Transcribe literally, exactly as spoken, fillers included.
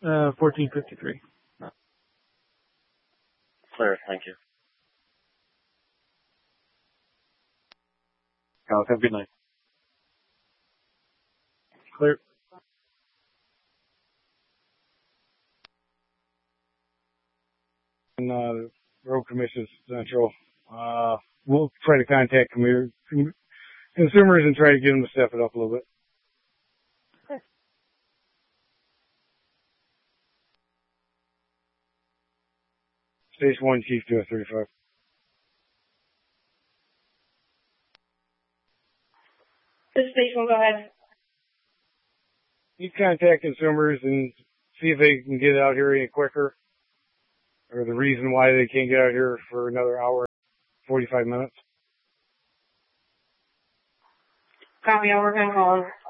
Uh, fourteen fifty-three. Clear, thank you. Alex, have a good night. Clear. And, uh, Road Commission Central. Uh, we'll try to contact commu- com- consumers and try to get them to step it up a little bit. Okay. Station one, Chief two thirty-five. This is Station one, go ahead. You contact consumers and see if they can get out here any quicker, or the reason why they can't get out here for another hour, forty-five minutes. Copy, I'll work on calling.